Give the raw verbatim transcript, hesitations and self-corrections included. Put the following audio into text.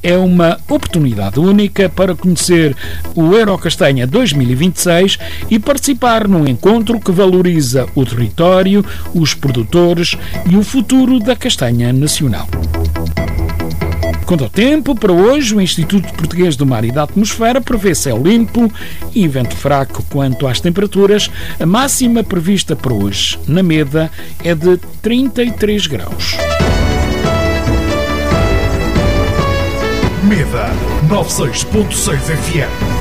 é uma oportunidade única para conhecer o Eurocastanha dois mil e vinte e seis e participar num encontro que valoriza o território, os produtores e o futuro da castanha nacional. Quanto ao tempo, para hoje, o Instituto Português do Mar e da Atmosfera prevê céu limpo e vento fraco. Quanto às temperaturas, a máxima prevista para hoje na Meda é de trinta e três graus. Meda noventa e seis ponto seis F M.